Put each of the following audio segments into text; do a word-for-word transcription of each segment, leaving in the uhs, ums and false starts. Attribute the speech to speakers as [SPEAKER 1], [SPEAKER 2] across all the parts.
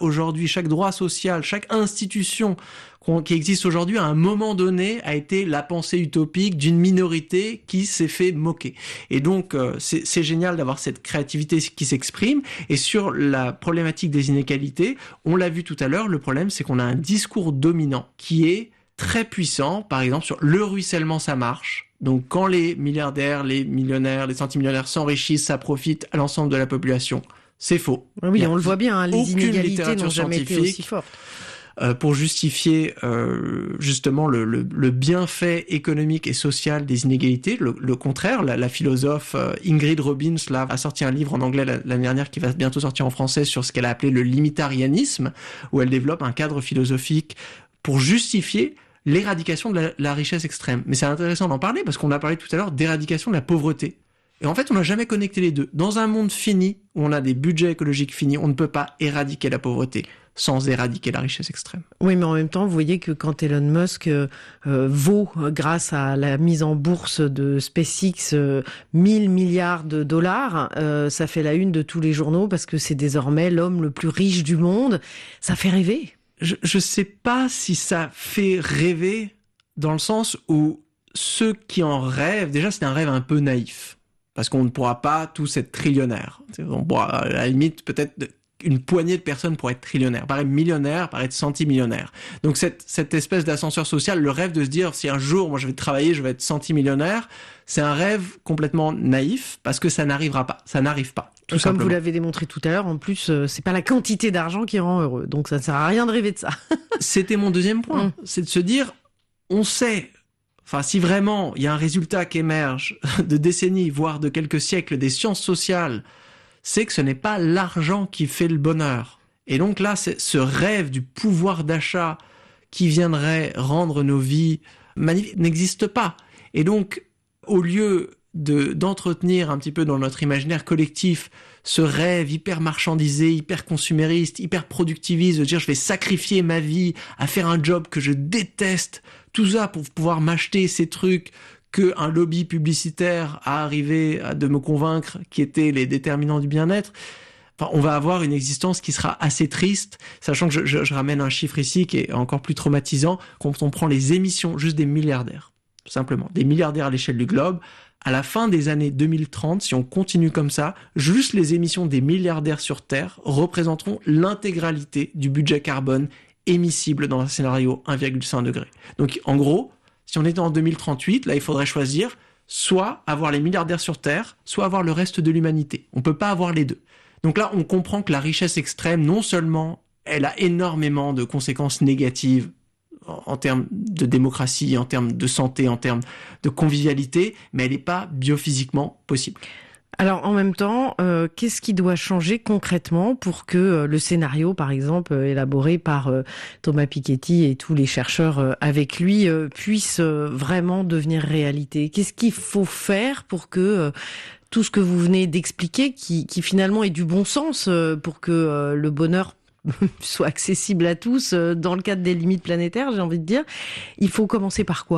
[SPEAKER 1] aujourd'hui, chaque droit social, chaque institution qui existe aujourd'hui, à un moment donné, a été la pensée utopique d'une minorité qui s'est fait moquer. Et donc, euh, c'est, c'est génial d'avoir cette créativité qui s'exprime. Et sur la problématique des inégalités, on l'a vu tout à l'heure, le problème, c'est qu'on a un discours dominant qui est très puissant. Par exemple, sur le ruissellement, ça marche. Donc, quand les milliardaires, les millionnaires, les centimillionnaires s'enrichissent, ça profite à l'ensemble de la population. C'est faux.
[SPEAKER 2] Oui, on le voit bien, hein, les inégalités n'ont jamais été aussi fortes.
[SPEAKER 1] Euh, pour justifier euh, justement le, le, le bienfait économique et social des inégalités. Le, le contraire, la, la philosophe euh, Ingrid Robbins là, a sorti un livre en anglais l'année dernière qui va bientôt sortir en français sur ce qu'elle a appelé le limitarianisme, où elle développe un cadre philosophique pour justifier l'éradication de la, la richesse extrême. Mais c'est intéressant d'en parler parce qu'on a parlé tout à l'heure d'éradication de la pauvreté. Et en fait, on n'a jamais connecté les deux. Dans un monde fini, où on a des budgets écologiques finis, on ne peut pas éradiquer la pauvreté sans éradiquer la richesse extrême.
[SPEAKER 2] Oui, mais en même temps, vous voyez que quand Elon Musk euh, vaut, grâce à la mise en bourse de SpaceX, euh, mille milliards de dollars, euh, ça fait la une de tous les journaux parce que c'est désormais l'homme le plus riche du monde. Ça fait rêver.
[SPEAKER 1] Je ne sais pas si ça fait rêver dans le sens où ceux qui en rêvent, déjà c'est un rêve un peu naïf. Parce qu'on ne pourra pas tous être trillionnaires. On pourra, à la limite, peut-être une poignée de personnes pour être trillionnaires, par être millionnaire, par être centimillionnaire. Donc cette, cette espèce d'ascenseur social, le rêve de se dire si un jour moi je vais travailler, je vais être centimillionnaire, c'est un rêve complètement naïf parce que ça n'arrivera pas, ça n'arrive pas. Tout
[SPEAKER 2] Comme
[SPEAKER 1] simplement.
[SPEAKER 2] Vous l'avez démontré tout à l'heure, en plus euh, c'est pas la quantité d'argent qui rend heureux, donc ça ne sert à rien de rêver de ça.
[SPEAKER 1] C'était mon deuxième point, mmh. c'est de se dire on sait. Enfin, si vraiment il y a un résultat qui émerge de décennies, voire de quelques siècles des sciences sociales, c'est que ce n'est pas l'argent qui fait le bonheur. Et donc là, c'est ce rêve du pouvoir d'achat qui viendrait rendre nos vies magnifiques n'existe pas. Et donc, au lieu de, d'entretenir un petit peu dans notre imaginaire collectif ce rêve hyper marchandisé, hyper consumériste, hyper productiviste, de dire je vais sacrifier ma vie à faire un job que je déteste, tout ça pour pouvoir m'acheter ces trucs que un lobby publicitaire a arrivé à de me convaincre qui étaient les déterminants du bien-être. Enfin, on va avoir une existence qui sera assez triste, sachant que je, je, je ramène un chiffre ici qui est encore plus traumatisant, quand on prend les émissions juste des milliardaires, simplement, des milliardaires à l'échelle du globe, à la fin des années deux mille trente, si on continue comme ça, juste les émissions des milliardaires sur Terre représenteront l'intégralité du budget carbone émissible dans un scénario un virgule cinq degré. Donc, en gros, si on était en deux mille trente-huit, là, il faudrait choisir soit avoir les milliardaires sur Terre, soit avoir le reste de l'humanité. On peut pas avoir les deux. Donc là, on comprend que la richesse extrême, non seulement elle a énormément de conséquences négatives en, en termes de démocratie, en termes de santé, en termes de convivialité, mais elle n'est pas biophysiquement possible.
[SPEAKER 2] Alors en même temps, euh, qu'est-ce qui doit changer concrètement pour que euh, le scénario, par exemple, euh, élaboré par euh, Thomas Piketty et tous les chercheurs euh, avec lui, euh, puisse euh, vraiment devenir réalité ? Qu'est-ce qu'il faut faire pour que euh, tout ce que vous venez d'expliquer, qui, qui finalement est du bon sens euh, pour que euh, le bonheur soit accessible à tous euh, dans le cadre des limites planétaires, j'ai envie de dire, il faut commencer par quoi ?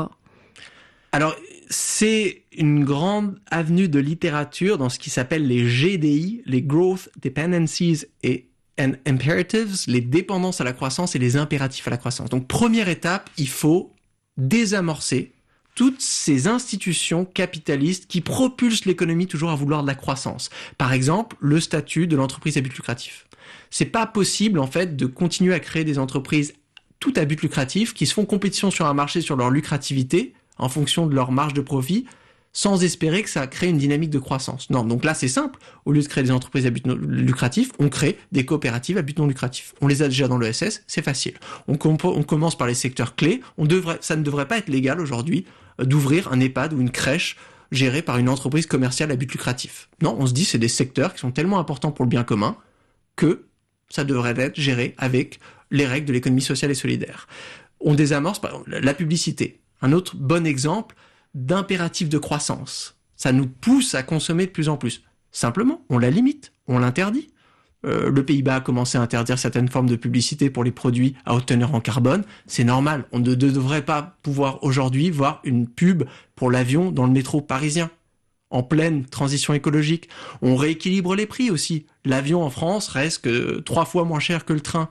[SPEAKER 1] Alors, c'est une grande avenue de littérature dans ce qui s'appelle les G D I, les Growth Dependencies et and Imperatives, les dépendances à la croissance et les impératifs à la croissance. Donc, première étape, il faut désamorcer toutes ces institutions capitalistes qui propulsent l'économie toujours à vouloir de la croissance. Par exemple, le statut de l'entreprise à but lucratif. C'est pas possible, en fait, de continuer à créer des entreprises tout à but lucratif qui se font compétition sur un marché sur leur lucrativité en fonction de leur marge de profit, sans espérer que ça crée une dynamique de croissance. Non, donc là c'est simple, au lieu de créer des entreprises à but non lucratif, on crée des coopératives à but non lucratif. On les a déjà dans l'E S S, c'est facile. On, comp- on commence par les secteurs clés, on devrait, ça ne devrait pas être légal aujourd'hui euh, d'ouvrir un EHPAD ou une crèche gérée par une entreprise commerciale à but lucratif. Non, on se dit c'est des secteurs qui sont tellement importants pour le bien commun que ça devrait être géré avec les règles de l'économie sociale et solidaire. On désamorce par exemple la publicité. Un autre bon exemple d'impératif de croissance. Ça nous pousse à consommer de plus en plus. Simplement, on la limite, on l'interdit. Euh, le Pays-Bas a commencé à interdire certaines formes de publicité pour les produits à haute teneur en carbone. C'est normal, on ne devrait pas pouvoir aujourd'hui voir une pub pour l'avion dans le métro parisien, en pleine transition écologique. On rééquilibre les prix aussi. L'avion en France reste que trois fois moins cher que le train.